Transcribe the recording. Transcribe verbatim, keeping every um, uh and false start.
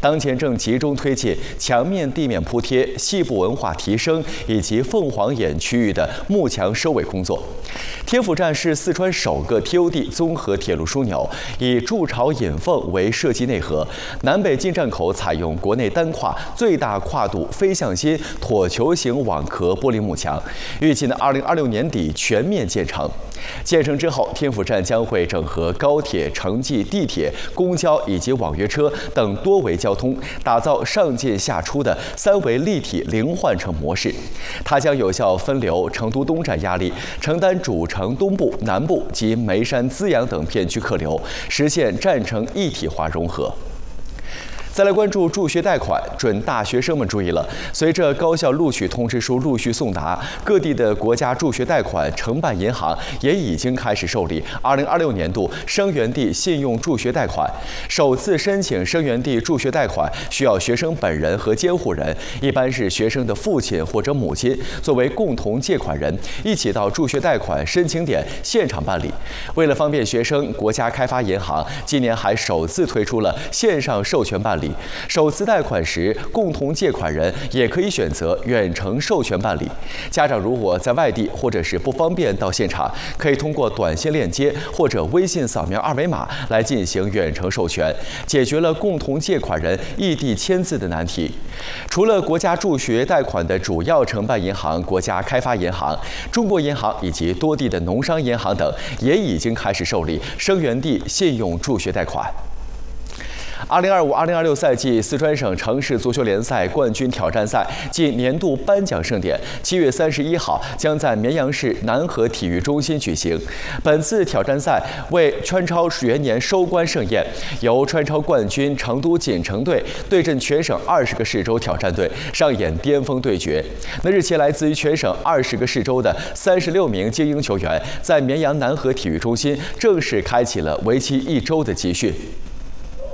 当前正集中推进墙面地面铺贴、细部文化提升以及凤凰眼区域的幕墙收尾工作。天府站是四川首个 T O D 综合铁路枢纽，以筑巢引凤为设计内核，南北进站口采用国内单跨最大跨度非向心椭球形网壳玻璃幕墙，预计呢二零二六年底全面建成。建成之后，天府站将会整合高铁、城际、地铁、公交以及网约车等多维交通，打造上进下出的三维立体零换乘模式。它将有效分流成都东站压力，承担主城东部、南部及眉山、资阳等片区客流，实现站城一体化融合。再来关注助学贷款，准大学生们注意了！随着高校录取通知书陆续送达，各地的国家助学贷款承办银行也已经开始受理二零二六年度生源地信用助学贷款。首次申请生源地助学贷款需要学生本人和监护人，一般是学生的父亲或者母亲作为共同借款人，一起到助学贷款申请点现场办理。为了方便学生，国家开发银行今年还首次推出了线上授权办理。首次贷款时，共同借款人也可以选择远程授权办理。家长如果在外地或者是不方便到现场，可以通过短信链接或者微信扫描二维码来进行远程授权，解决了共同借款人异地签字的难题。除了国家助学贷款的主要承办银行国家开发银行、中国银行以及多地的农商银行等，也已经开始受理生源地信用助学贷款。二零二五二零二六赛季四川省城市足球联赛冠军挑战赛暨年度颁奖盛典，七月三十一号将在绵阳市南河体育中心举行。本次挑战赛为川超元年收官盛宴，由川超冠军成都锦城队对阵全省二十个市州挑战队，上演巅峰对决。那日前，来自于全省二十个市州的三十六名精英球员，在绵阳南河体育中心正式开启了为期一周的集训。